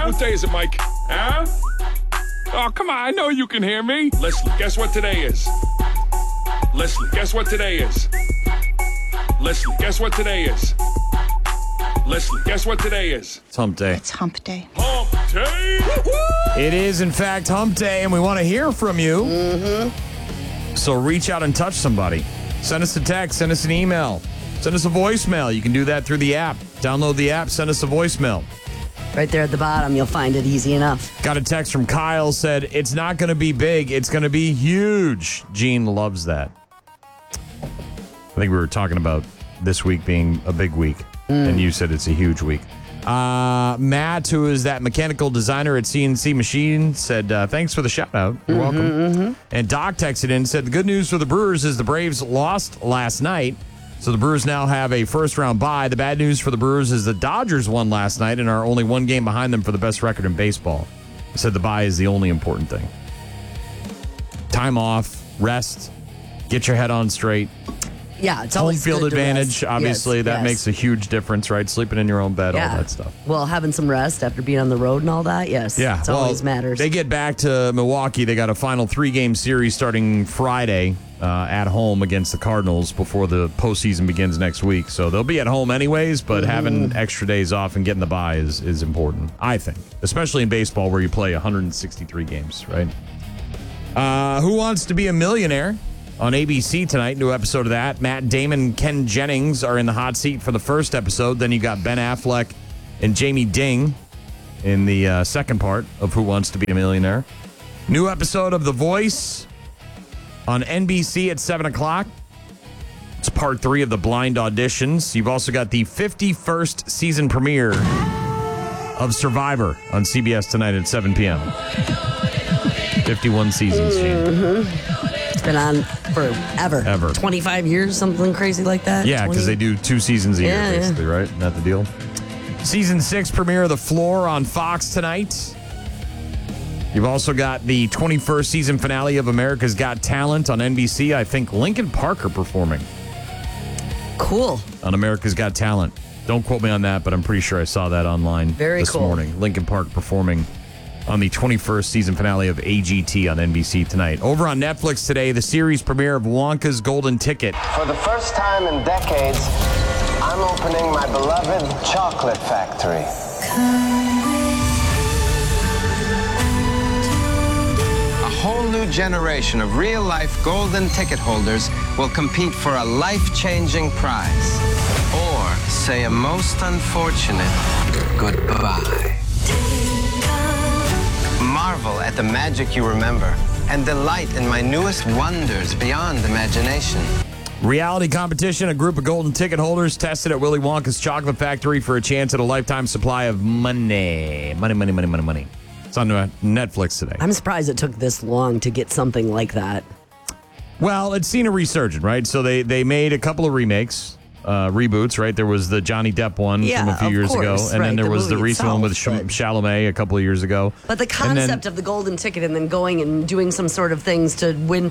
What day is it, Mike? Huh? Oh, come on. I know you can hear me. Leslie, guess what today is? Leslie, guess what today is? Leslie, guess what today is? Leslie, guess what today is? It's hump day. It's hump day. Hump day! It is, in fact, hump day, and we want to hear from you. Mm-hmm. So reach out and touch somebody. Send us a text. Send us an email. Send us a voicemail. You can do that through the app. Download the app. Send us a voicemail. Right there at the bottom, you'll find it easy enough. Got a text from Kyle, said, it's not going to be big. It's going to be huge. Gene loves that. I think we were talking about this week being a big week, and you said it's a huge week. Matt, who is that mechanical designer at CNC Machine, said, thanks for the shout-out. You're welcome. And Doc texted in and said, the good news for the Brewers is the Braves lost last night, so the Brewers now have a first-round bye. The bad news for the Brewers is the Dodgers won last night and are only one game behind them for the best record in baseball. He said the bye is the only important thing. Time off, rest, get your head on straight. Yeah, it's Home always field good to advantage, rest. obviously, Yes, that yes. makes a huge difference, right? Sleeping in your own bed, all that stuff. Well, having some rest after being on the road and all that, yes. Yeah, It always matters. They get back to Milwaukee. They got a final 3-game series starting Friday at home against the Cardinals before the postseason begins next week. So they'll be at home anyways, but having extra days off and getting the bye is important, I think, especially in baseball where you play 163 games, right? Who Wants to Be a Millionaire? On ABC tonight, new episode of that. Matt Damon and Ken Jennings are in the hot seat for the first episode. Then you got Ben Affleck and Jamie Ding in the second part of Who Wants to Be a Millionaire. New episode of The Voice on NBC at 7 o'clock. It's part 3 of the blind auditions. You've also got the 51st season premiere of Survivor on CBS tonight at 7 p.m. 51 seasons, Gene. It's been on forever. Ever. 25 years, something crazy like that? Yeah, because 20? they do 2 seasons a year, Yeah, basically, right? Isn't that the deal? Season 6 premiere of The Floor on Fox tonight. You've also got the 21st season finale of America's Got Talent on NBC. I think Lincoln Parker performing Cool. on America's Got Talent. Don't quote me on that, but I'm pretty sure I saw that online Very this cool. morning. Lincoln Park performing on the 21st season finale of AGT on NBC tonight. Over on Netflix today, the series premiere of Wonka's Golden Ticket. For the first time in decades, I'm opening my beloved chocolate factory. A whole new generation of real-life golden ticket holders will compete for a life-changing prize. Or say a most unfortunate goodbye. Marvel at the magic you remember and delight in my newest wonders beyond imagination. Reality competition. A group of golden ticket holders tested at Willy Wonka's chocolate factory for a chance at a lifetime supply of money. Money. It's on Netflix today. I'm surprised it took this long to get something like that. Well, it's seen a resurgence, right? So they made a couple of remakes, reboots, right? There was the Johnny Depp one from a few of years ago. course, And then right, there the was the movie recent one with itself, but- Chalamet a couple of years ago. But the And then- concept of the golden ticket and then going and doing some sort of things to win,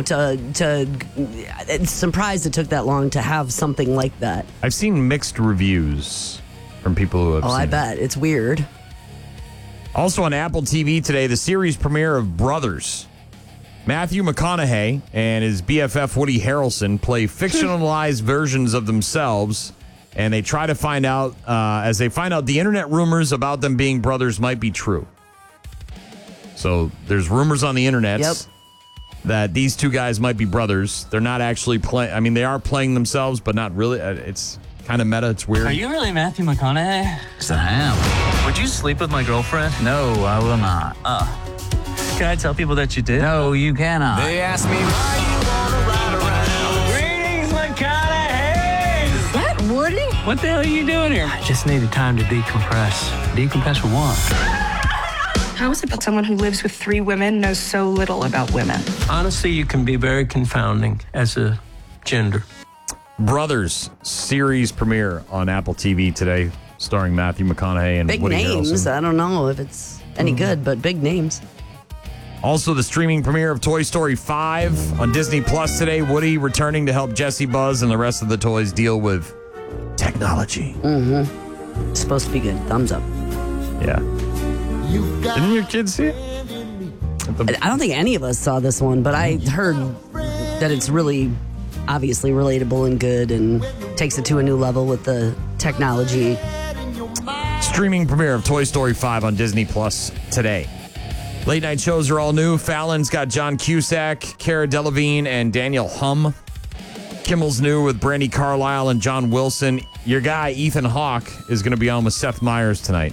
it's surprised it took that long to have something like that. I've seen mixed reviews from people who have seen I it. bet. It's weird. Also on Apple TV today, the series premiere of Brothers. Matthew McConaughey and his BFF Woody Harrelson play fictionalized versions of themselves, and they try to find out, as they find out the internet rumors about them being brothers might be true. So there's rumors on the internet that these two guys might be brothers. They're not actually playing. I mean, they are playing themselves, but not really. It's kind of meta. It's weird. Are you really Matthew McConaughey? Yes, I am. Would you sleep with my girlfriend? No, I will not. Can I tell people that you did? No, you cannot. They ask me why you wanna ride around. Greetings, McConaughey! Is that Woody? What the hell are you doing here? I just needed time to decompress. Decompress for what? How is it that someone who lives with 3 women knows so little about women? Honestly, you can be very confounding as a gender. Brothers series premiere on Apple TV today, starring Matthew McConaughey and Big Woody names. Harrelson. I don't know if it's any good, but big names. Also, the streaming premiere of Toy Story 5 on Disney Plus today. Woody returning to help Jessie, Buzz, and the rest of the toys deal with technology. It's supposed to be good. Thumbs up. Yeah. Didn't your kids see it? I don't think any of us saw this one, but I heard that it's really obviously relatable and good and takes it to a new level with the technology. Streaming premiere of Toy Story 5 on Disney Plus today. Late night shows are all new. Fallon's got John Cusack, Cara Delevingne, and Daniel Humm. Kimmel's new with Brandy Carlisle and John Wilson. Your guy, Ethan Hawke, is going to be on with Seth Meyers tonight.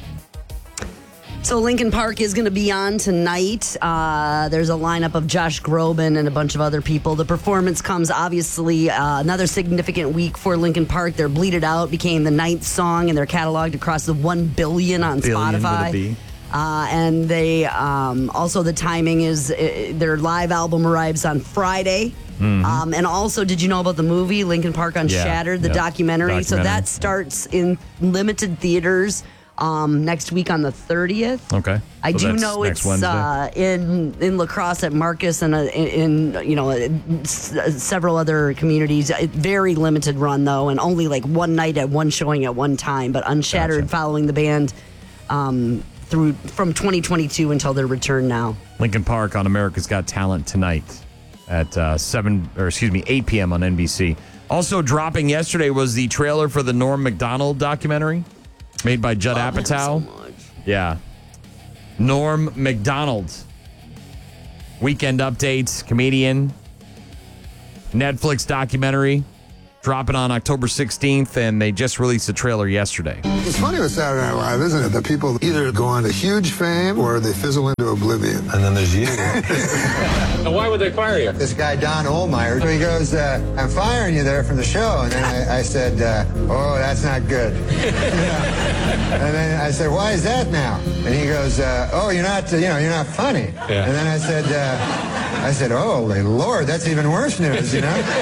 So Linkin Park is going to be on tonight. There's a lineup of Josh Groban and a bunch of other people. The performance comes, obviously, another significant week for Linkin Park. Their Bleed It Out became the 9th song in their catalog to cross the 1 billion on Spotify. With a B. And they also, the timing is their live album arrives on Friday. Mm-hmm. And also, did you know about the movie Linkin Park Unshattered, the documentary? So that starts in limited theaters next week on the 30th. Okay. I So do that's know next it's Wednesday. in La Crosse at Marcus and in several other communities. Very limited run though, and only like one night at one showing at one time. But Unshattered Gotcha. following the band through from 2022 until their return now. Linkin Park on America's Got Talent tonight at 8 p.m. on NBC. Also dropping yesterday was the trailer for the Norm Macdonald documentary made by Judd Apatow. So much. Yeah. Norm Macdonald. Weekend updates, comedian. Netflix documentary. Dropping on October 16th, and they just released a trailer yesterday. It's funny with Saturday Night Live, isn't it? That people either go on to huge fame or they fizzle into oblivion. And then there's you. And why would they fire you? This guy, Don Ohlmeyer, he goes, I'm firing you there from the show. And then I said, oh, that's not good. And then I said, why is that now? And he goes, oh, you're not funny. Yeah. And then I said, oh, Lord, that's even worse news,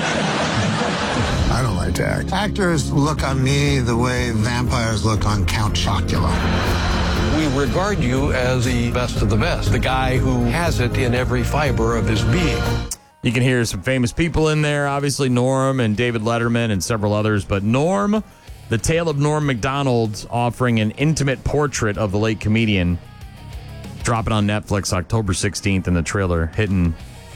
I don't like to act. Actors look on me the way vampires look on Count Chocula. We regard you as the best of the best, the guy who has it in every fiber of his being. You can hear some famous people in there, obviously Norm and David Letterman and several others. But Norm, the tale of Norm Macdonald, offering an intimate portrait of the late comedian, dropping on Netflix October 16th, and the trailer hitting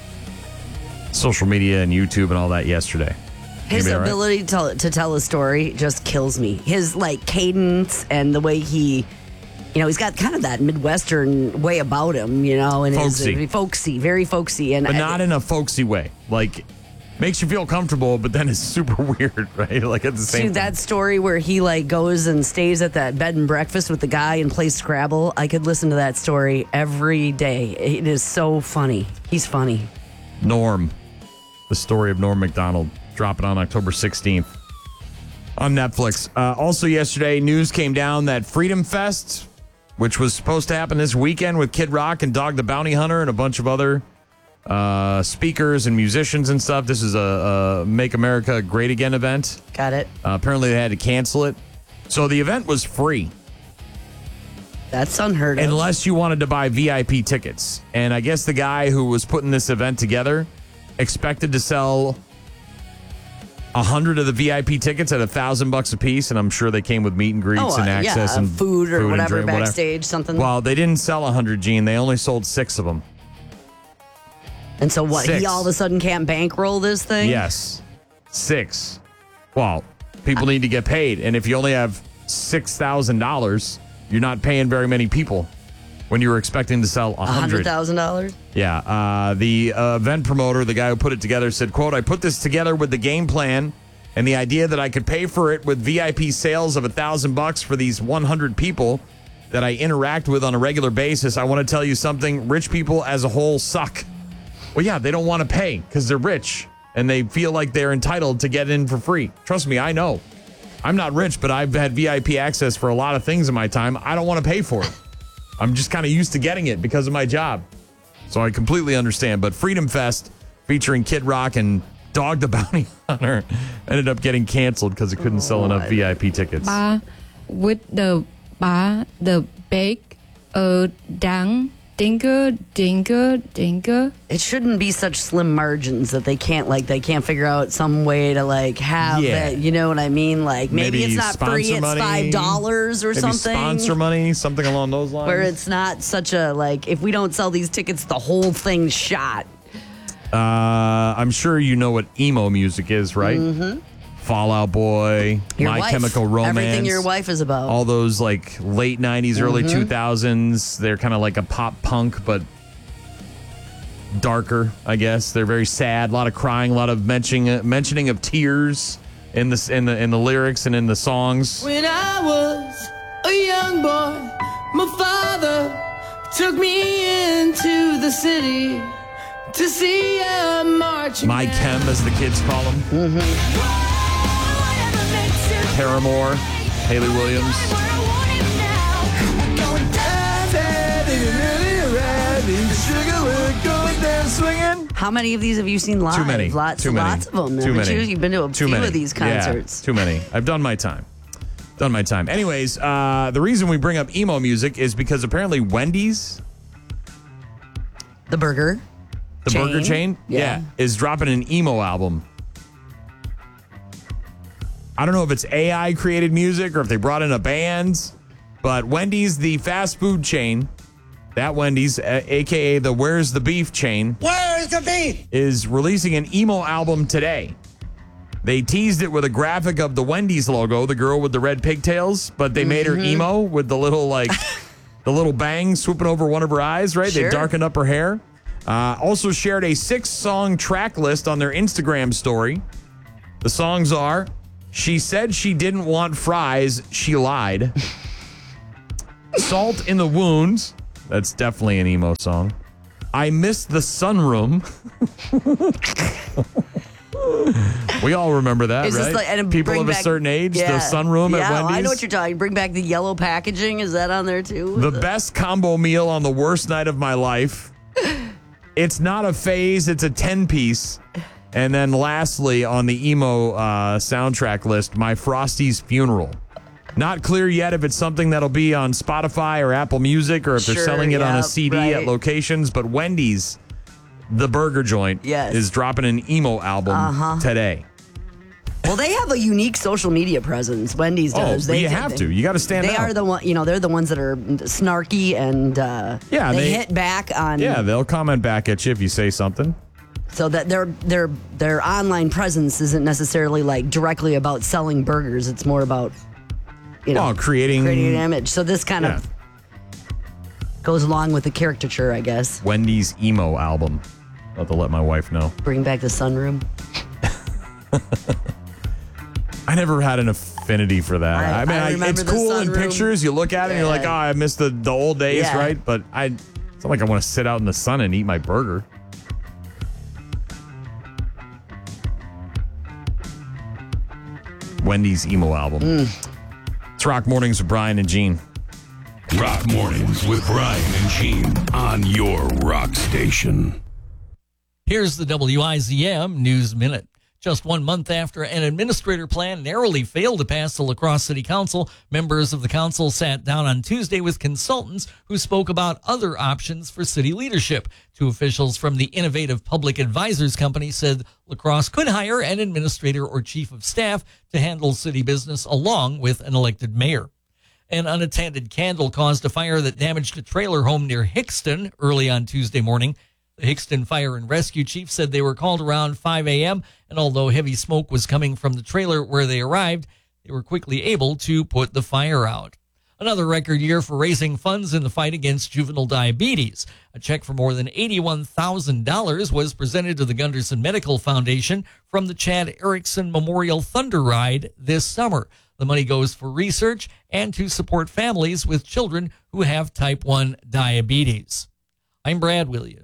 social media and YouTube and all that yesterday. His All right? ability to tell a story just kills me. His cadence and the way he, he's got kind of that Midwestern way about him, and Folksy. very folksy, and But not in a folksy way. Like, makes you feel comfortable, but then it's super weird, right? Like at the same time. That story where he goes and stays at that bed and breakfast with the guy and plays Scrabble. I could listen to that story every day. It is so funny. He's funny. Norm, the story of Norm Macdonald. Dropping on October 16th on Netflix. Also yesterday, news came down that Freedom Fest, which was supposed to happen this weekend with Kid Rock and Dog the Bounty Hunter and a bunch of other speakers and musicians and stuff. This is a Make America Great Again event. Got it. Apparently they had to cancel it. So the event was free. That's unheard of. Unless you wanted to buy VIP tickets. And I guess the guy who was putting this event together expected to sell 100 of the VIP tickets at $1,000 a piece, and I'm sure they came with meet and greets and access and food or whatever and drink, backstage, something. Well, they didn't sell 100, Gene. They only sold 6 of them. And so what? 6. He all of a sudden can't bankroll this thing? Yes, 6. Well, people need to get paid, and if you only have $6,000, you're not paying very many people when you were expecting to sell 100. $100,000? Yeah. The event promoter, the guy who put it together, said, quote, I put this together with the game plan and the idea that I could pay for it with VIP sales of $1,000 for these 100 people that I interact with on a regular basis. I want to tell you something. Rich people as a whole suck. Well, yeah, they don't want to pay because they're rich and they feel like they're entitled to get in for free. Trust me, I know. I'm not rich, but I've had VIP access for a lot of things in my time. I don't want to pay for it. I'm just kind of used to getting it because of my job. So I completely understand. But Freedom Fest, featuring Kid Rock and Dog the Bounty Hunter, ended up getting canceled because it couldn't sell enough VIP tickets. Bar with the bake, dang, Dinka, dinka, dinka. It shouldn't be such slim margins that they can't figure out some way to have it. You know what I mean? Like maybe it's not free, it's $5 or something. Sponsor money, something along those lines. Where it's not such a if we don't sell these tickets, the whole thing's shot. I'm sure you know what emo music is, right? Mm-hmm. Fall Out Boy, Your My wife. Chemical Romance. Everything your wife is about. All those late 90s, early 2000s. They're kind of like a pop punk, but darker, I guess. They're very sad, a lot of crying, a lot of mentioning of tears in the lyrics and in the songs. When I was a young boy, my father took me into the city to see a marching My Chem, as the kids call them. Mm-hmm. Paramore, Haley Williams. How many of these have you seen live? Too many. Lots of them. Too many. You've been to a few of these concerts. Yeah, too many. I've done my time. Anyways, the reason we bring up emo music is because apparently Wendy's, the burger chain, is dropping an emo album. I don't know if it's AI created music or if they brought in a band, but Wendy's, the fast food chain, that Wendy's, aka the Where's the Beef chain, Where's the beef? is releasing an emo album today. They teased it with a graphic of the Wendy's logo, the girl with the red pigtails, but they made her emo with the little the little bang swooping over one of her eyes, right? Sure. They darkened up her hair. Also shared a 6-song track list on their Instagram story. The songs are She Said She Didn't Want Fries, She Lied. Salt in the Wound. That's definitely an emo song. I Missed the Sunroom. We all remember that, Is right? this and people of a certain age, the sunroom at Wendy's. I know what you're talking. Bring back the yellow packaging. Is that on there too? The best combo meal on the worst night of my life. It's not a phase, it's a 10-piece. And then lastly, on the emo soundtrack list, My Frosty's Funeral. Not clear yet if it's something that'll be on Spotify or Apple Music or if they're selling it on a CD at locations. But Wendy's, the burger joint, is dropping an emo album today. Well, they have a unique social media presence. Wendy's does. You have to. You got to stand out. They are the one. They're the ones that are snarky and they hit back on. Yeah, they'll comment back at you if you say something. So that their online presence isn't necessarily directly about selling burgers. It's more about creating an image. So this kind of goes along with the caricature, I guess. Wendy's emo album. I'll have to let my wife know. Bring back the sunroom. I never had an affinity for that. I mean, it's cool in pictures. You look at it and you're like, oh, I miss the old days, right? But it's not like I want to sit out in the sun and eat my burger. Wendy's emo album. It's Rock Mornings with Brian and Gene. Rock Mornings with Brian and Gene on your rock station. Here's the WIZM News Minute. Just 1 month after an administrator plan narrowly failed to pass the La Crosse City Council, members of the council sat down on Tuesday with consultants who spoke about other options for city leadership. Two officials from the Innovative Public Advisors Company said La Crosse could hire an administrator or chief of staff to handle city business along with an elected mayor. An unattended candle caused a fire that damaged a trailer home near Hickston early on Tuesday morning. The Hickston Fire and Rescue Chief said they were called around 5 a.m., and although heavy smoke was coming from the trailer where they arrived, they were quickly able to put the fire out. Another record year for raising funds in the fight against juvenile diabetes. A check for more than $81,000 was presented to the Gunderson Medical Foundation from the Chad Erickson Memorial Thunder Ride this summer. The money goes for research and to support families with children who have type 1 diabetes. I'm Brad Williams.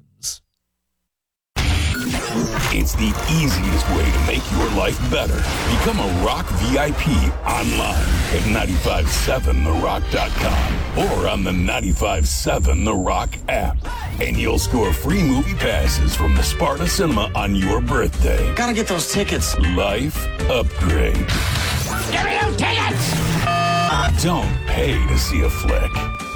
It's the easiest way to make your life better. Become a Rock VIP online at 957therock.com or on the 95.7 The Rock app. And you'll score free movie passes from the Sparta Cinema on your birthday. Gotta get those tickets. Life upgrade. Give me those tickets! Don't pay to see a flick.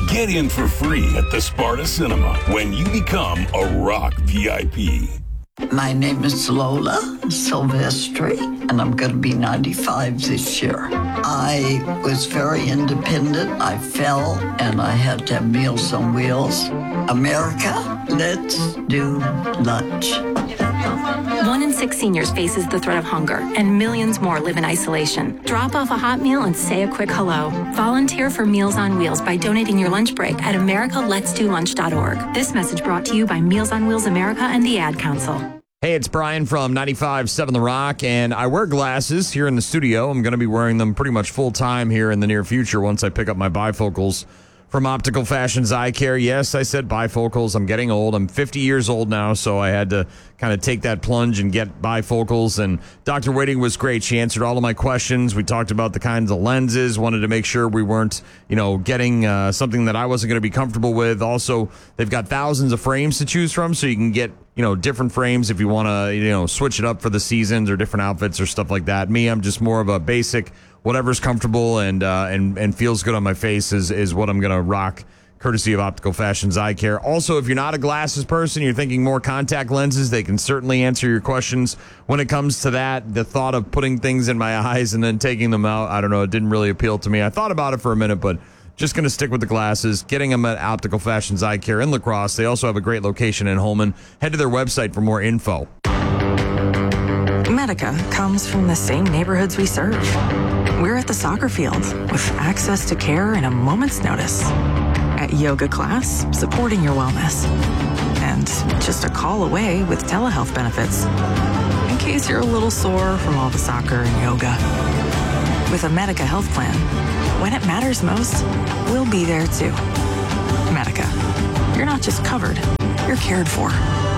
Get in for free at the Sparta Cinema when you become a Rock VIP. My name is Lola Silvestri, and I'm going to be 95 this year. I was very independent. I fell, and I had to have Meals on Wheels. America, let's do lunch. 1 in 6 seniors faces the threat of hunger, and millions more live in isolation. Drop off a hot meal and say a quick hello. Volunteer for Meals on Wheels by donating your lunch break at americaletsdolunch.org. This message brought to you by Meals on Wheels America and the Ad Council. Hey, it's Brian from 95.7 The Rock, and I wear glasses here in the studio. I'm going to be wearing them pretty much full time here in the near future once I pick up my bifocals from Optical Fashions Eye Care. Yes, I said bifocals. I'm getting old. I'm 50 years old now, so I had to kind of take that plunge and get bifocals. And Dr. Whiting was great. She answered all of my questions. We talked about the kinds of lenses, wanted to make sure we weren't, getting something that I wasn't going to be comfortable with. Also, they've got thousands of frames to choose from, so you can get different frames if you want to, switch it up for the seasons or different outfits or stuff like that. Me, I'm just more of a basic, whatever's comfortable and feels good on my face is what I'm going to rock, courtesy of Optical Fashions Eye Care. Also, if you're not a glasses person, you're thinking more contact lenses, they can certainly answer your questions when it comes to that. The thought of putting things in my eyes and then taking them out, I don't know, it didn't really appeal to me. I thought about it for a minute, but just going to stick with the glasses, getting them at Optical Fashions Eye Care in La Crosse. They also have a great location in Holman. Head to their website for more info. Medica comes from the same neighborhoods we serve. We're at the soccer field with access to care in a moment's notice. At yoga class, supporting your wellness. And just a call away with telehealth benefits. In case you're a little sore from all the soccer and yoga. With a Medica health plan, when it matters most, we'll be there too. Medica. You're not just covered, you're cared for.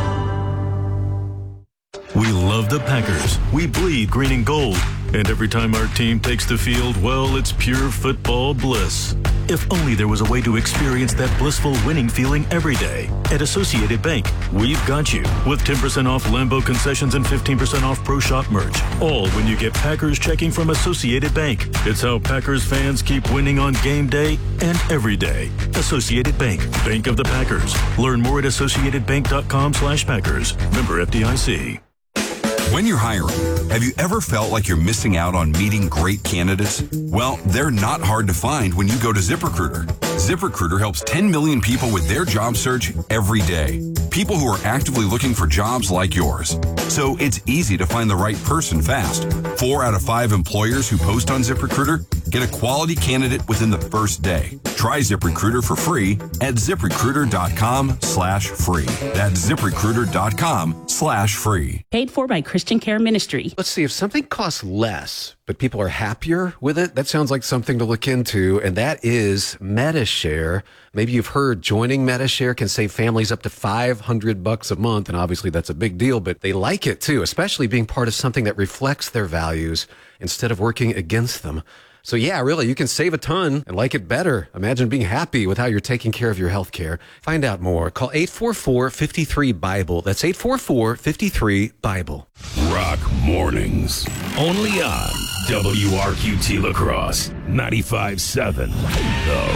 We love the Packers. We bleed green and gold. And every time our team takes the field, well, it's pure football bliss. If only there was a way to experience that blissful winning feeling every day. At Associated Bank, we've got you. With 10% off Lambeau concessions and 15% off Pro Shop merch. All when you get Packers checking from Associated Bank. It's how Packers fans keep winning on game day and every day. Associated Bank, Bank of the Packers. Learn more at associatedbank.com/Packers. Member FDIC. When you're hiring, have you ever felt like you're missing out on meeting great candidates? Well, they're not hard to find when you go to ZipRecruiter. ZipRecruiter helps 10 million people with their job search every day. People who are actively looking for jobs like yours. So it's easy to find the right person fast. 4 out of 5 employers who post on ZipRecruiter get a quality candidate within the first day. Try ZipRecruiter for free at ZipRecruiter.com/free. That's ZipRecruiter.com/free. Paid for by Christian Care Ministry. Let's see, if something costs less, but people are happier with it, that sounds like something to look into, and that is Medi-Share. Maybe you've heard joining Medi-Share can save families up to $500 a month, and obviously that's a big deal, but they like it too, especially being part of something that reflects their values instead of working against them. So yeah, really, you can save a ton and like it better. Imagine being happy with how you're taking care of your health care. Find out more. Call 844-53-BIBLE. That's 844-53-BIBLE. Rock Mornings. Only on WRQT La Crosse 95.7 The